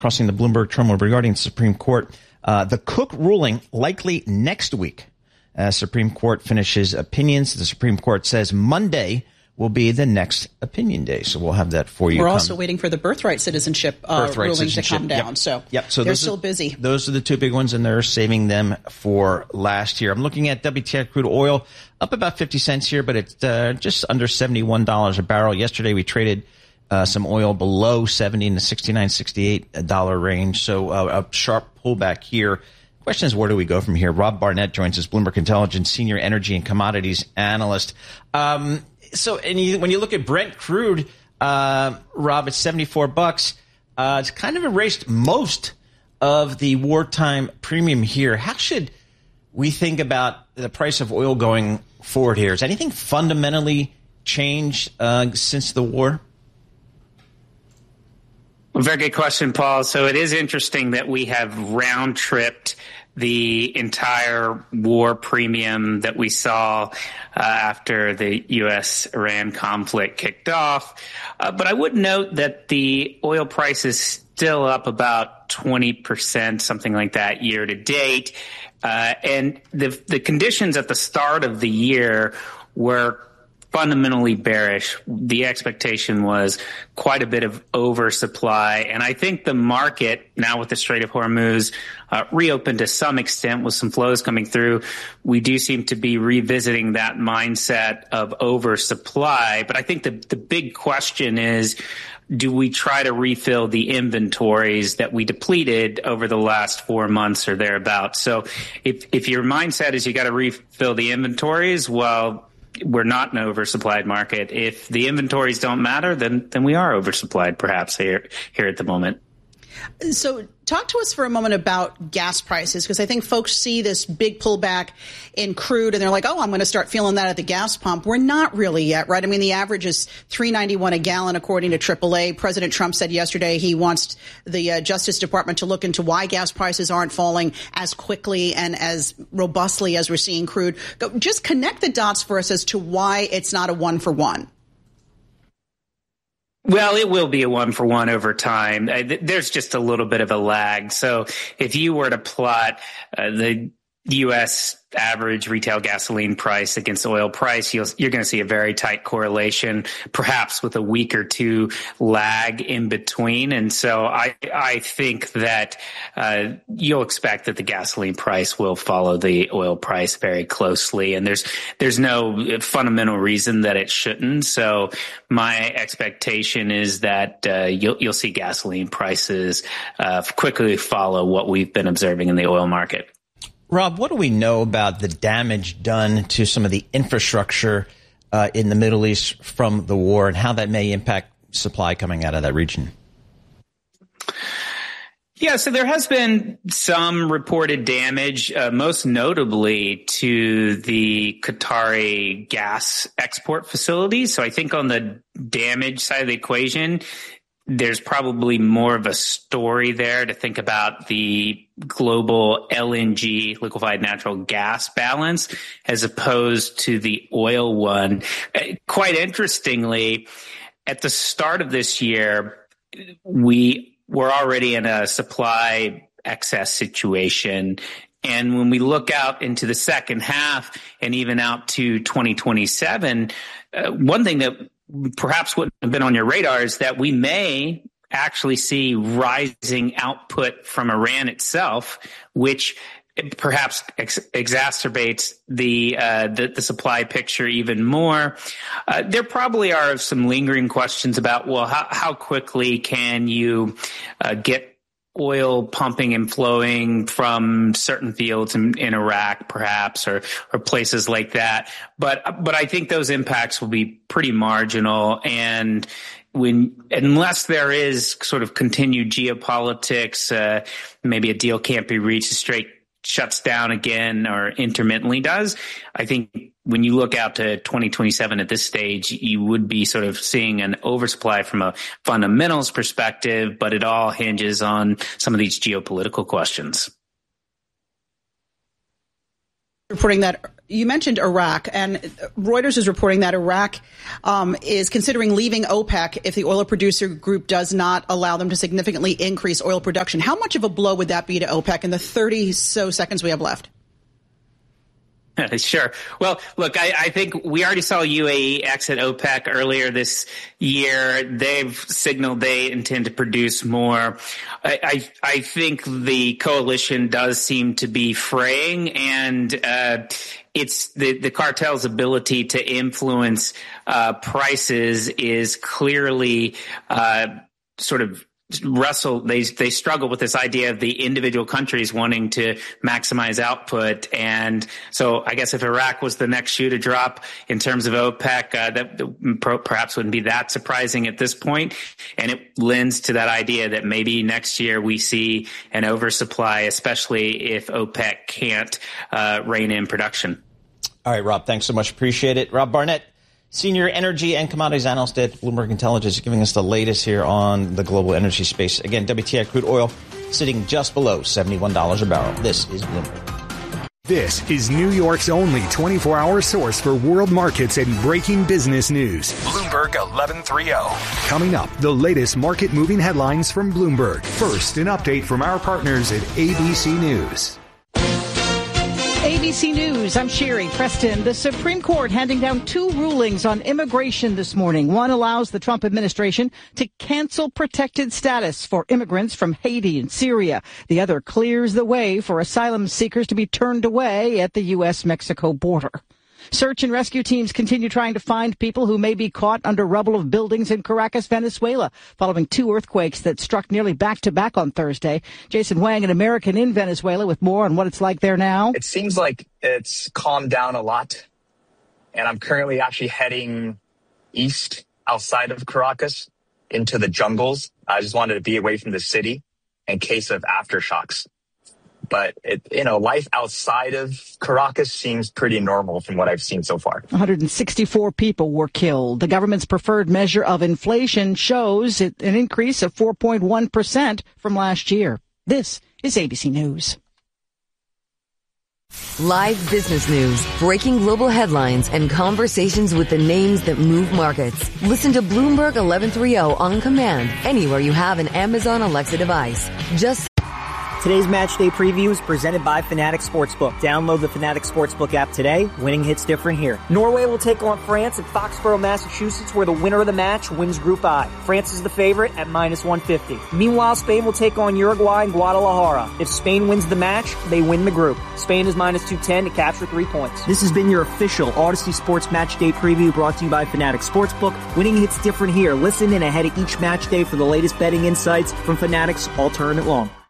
crossing the Bloomberg terminal regarding the Supreme Court. The Cook ruling likely next week as Supreme Court finishes opinions. The Supreme Court says Monday will be the next opinion day. So we'll have that for you. We're also waiting for the birthright citizenship ruling to come down. Yep. So they're still busy. Those are the two big ones, and they're saving them for last year. I'm looking at WTI crude oil up about 50 cents here, but it's just under $71 a barrel. Yesterday we traded some oil below 70 in the $69, $68 range. So a sharp pullback here. Question is, where do we go from here? Rob Barnett joins us, Bloomberg Intelligence Senior Energy and Commodities Analyst. When you look at Brent crude, Rob, it's $74. It's kind of erased most of the wartime premium here. How should we think about the price of oil going forward here? Has anything fundamentally changed since the war? Very good question, Paul. So it is interesting that we have round-tripped the entire war premium that we saw after the U.S.-Iran conflict kicked off. But I would note that the oil price is still up about 20%, something like that, year to date. And the conditions at the start of the year were fundamentally bearish. The expectation was quite a bit of oversupply. And I think the market, now with the Strait of Hormuz reopened to some extent with some flows coming through, we do seem to be revisiting that mindset of oversupply. But I think the big question is, do we try to refill the inventories that we depleted over the last 4 months or thereabouts? So if your mindset is you got to refill the inventories, well, we're not an oversupplied market. If the inventories don't matter, then we are oversupplied perhaps here at the moment. So talk to us for a moment about gas prices, because I think folks see this big pullback in crude and they're like, oh, I'm going to start feeling that at the gas pump. We're not really yet, right? I mean, the average is $3.91 a gallon, according to AAA. President Trump said yesterday he wants the Justice Department to look into why gas prices aren't falling as quickly and as robustly as we're seeing crude. Just connect the dots for us as to why it's not a one-for-one. Well, it will be a one-for-one over time. There's just a little bit of a lag. So if you were to plot the U.S. average retail gasoline price against oil price, you're going to see a very tight correlation, perhaps with a week or two lag in between. And so I think that you'll expect that the gasoline price will follow the oil price very closely. And there's no fundamental reason that it shouldn't. So my expectation is that you'll see gasoline prices quickly follow what we've been observing in the oil market. Rob, what do we know about the damage done to some of the infrastructure in the Middle East from the war and how that may impact supply coming out of that region? Yeah, so there has been some reported damage, most notably to the Qatari gas export facilities. So I think on the damage side of the equation, there's probably more of a story there to think about the global LNG, liquefied natural gas balance, as opposed to the oil one. Quite interestingly, at the start of this year, we were already in a supply excess situation. And when we look out into the second half and even out to 2027, one thing that perhaps wouldn't have been on your radar is that we may actually see rising output from Iran itself, which perhaps exacerbates the supply picture even more. There probably are some lingering questions about, well, how quickly can you get oil pumping and flowing from certain fields in Iraq, perhaps, or places like that. But I think those impacts will be pretty marginal. And unless there is sort of continued geopolitics, maybe a deal can't be reached, the strait shuts down again or intermittently does. I think when you look out to 2027 at this stage, you would be sort of seeing an oversupply from a fundamentals perspective, but it all hinges on some of these geopolitical questions. Reporting that you mentioned Iraq, and Reuters is reporting that Iraq is considering leaving OPEC if the oil producer group does not allow them to significantly increase oil production. How much of a blow would that be to OPEC in the 30 so seconds we have left? Sure. Well, look, I think we already saw UAE exit OPEC earlier this year. They've signaled they intend to produce more. I think the coalition does seem to be fraying, and it's the cartel's ability to influence prices is clearly sort of they struggle with this idea of the individual countries wanting to maximize output. And so I guess if Iraq was the next shoe to drop in terms of OPEC, that perhaps wouldn't be that surprising at this point. And it lends to that idea that maybe next year we see an oversupply, especially if OPEC can't rein in production. All right, Rob, thanks so much. Appreciate it. Rob Barnett, Senior Energy and Commodities Analyst at Bloomberg Intelligence, giving us the latest here on the global energy space. Again, WTI crude oil sitting just below $71 a barrel. This is Bloomberg. This is New York's only 24-hour source for world markets and breaking business news. Bloomberg 1130. Coming up, the latest market-moving headlines from Bloomberg. First, an update from our partners at ABC News. ABC News, I'm Sherry Preston. The Supreme Court handing down two rulings on immigration this morning. One allows the Trump administration to cancel protected status for immigrants from Haiti and Syria. The other clears the way for asylum seekers to be turned away at the U.S.-Mexico border. Search and rescue teams continue trying to find people who may be caught under rubble of buildings in Caracas, Venezuela, following two earthquakes that struck nearly back-to-back on Thursday. Jason Wang, an American in Venezuela, with more on what it's like there now. It seems like it's calmed down a lot, and I'm currently actually heading east outside of Caracas into the jungles. I just wanted to be away from the city in case of aftershocks. But, life outside of Caracas seems pretty normal from what I've seen so far. 164 people were killed. The government's preferred measure of inflation shows an increase of 4.1% from last year. This is ABC News. Live business news, breaking global headlines, and conversations with the names that move markets. Listen to Bloomberg 1130 on command anywhere you have an Amazon Alexa device. Today's match day preview is presented by Fanatics Sportsbook. Download the Fanatics Sportsbook app today. Winning hits different here. Norway will take on France at Foxborough, Massachusetts, where the winner of the match wins Group I. France is the favorite at -150. Meanwhile, Spain will take on Uruguay in Guadalajara. If Spain wins the match, they win the group. Spain is -210 to capture 3 points. This has been your official Odyssey Sports Match Day preview brought to you by Fanatics Sportsbook. Winning hits different here. Listen in ahead of each match day for the latest betting insights from Fanatics all tournament long.